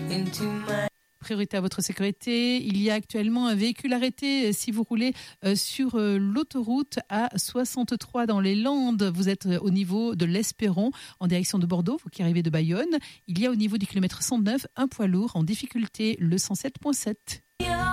into my... Priorité à votre sécurité. Il y a actuellement un véhicule arrêté si vous roulez sur l'autoroute A63 dans les Landes. Vous êtes au niveau de l'Espéron en direction de Bordeaux, vous qui arrivez de Bayonne. Il y a au niveau du kilomètre 109 un poids lourd en difficulté, le 107.7.